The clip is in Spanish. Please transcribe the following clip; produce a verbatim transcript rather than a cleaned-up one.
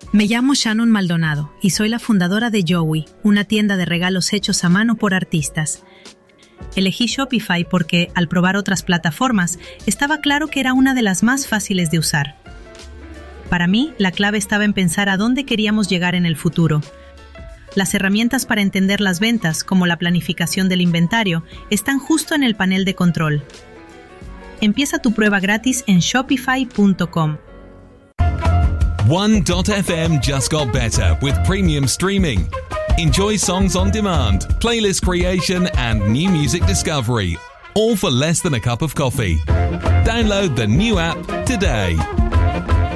Me llamo Shannon Maldonado y soy la fundadora de Joey, una tienda de regalos hechos a mano por artistas. Elegí Shopify porque, al probar otras plataformas, estaba claro que era una de las más fáciles de usar. Para mí, la clave estaba en pensar a dónde queríamos llegar en el futuro. Las herramientas para entender las ventas, como la planificación del inventario, están justo en el panel de control. Empieza tu prueba gratis en shopify punto com. one dot f m just got better with premium streaming. Enjoy songs on demand, playlist creation, and new music discovery, all for less than a cup of coffee. Download the new app today.